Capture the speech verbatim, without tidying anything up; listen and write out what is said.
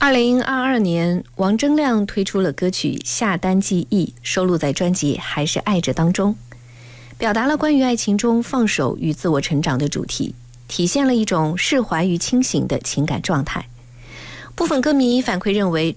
二零二二年，王铮亮推出了歌曲《下单记忆》，收录在专辑《还是爱着》当中，表达了关于爱情中放手与自我成长的主题，体现了一种释怀与清醒的情感状态。部分歌迷反馈认为，